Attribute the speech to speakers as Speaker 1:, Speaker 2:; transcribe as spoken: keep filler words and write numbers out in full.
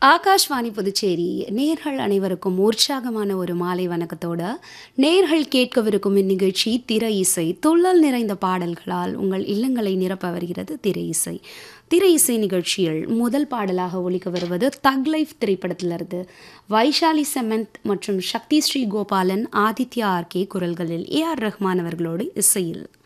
Speaker 1: ஆகாஷ்வாணி புதுச்சேரி நேர்கள் அனைவருக்கும் உற்சாகமான ஒரு மாலை வணக்கத்தோட நேர்கள் கேட்கவிருக்கும் இந்நிகழ்ச்சி திரை இசை துள்ளல் நிறைந்த பாடல்களால் உங்கள் இல்லங்களை நிரப்ப வருகிறது திரை இசை. திரை இசை நிகழ்ச்சியில் முதல் பாடலாக ஒலிக்க வருவது தக் லைஃப் திரைப்படத்திலிருந்து வைஷாலி செமந்த் மற்றும் சக்தி ஸ்ரீ கோபாலன், ஆதித்யா ஆர்கே குரல்களில் ஏ ஆர் ரஹ்மான் அவர்களோடு இசையில்.